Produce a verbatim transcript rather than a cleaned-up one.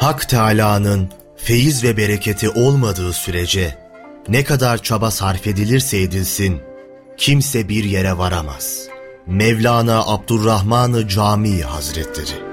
Hak Teâlâ'nın feyiz ve bereketi olmadığı sürece ne kadar çaba sarf edilirse edilsin, kimse bir yere varamaz. Mevlana Abdurrahman-ı Camii Hazretleri.